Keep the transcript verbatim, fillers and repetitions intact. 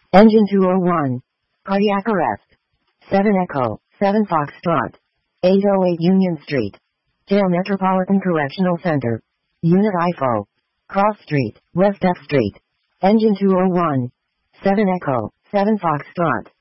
Engine two oh one. Cardiac arrest. seven Echo, seven Foxtrot. eight oh eight Union Street. Jail Metropolitan Correctional Center. Unit I F O. Cross Street, West F Street. Engine two oh one. seven Echo, seven Foxtrot.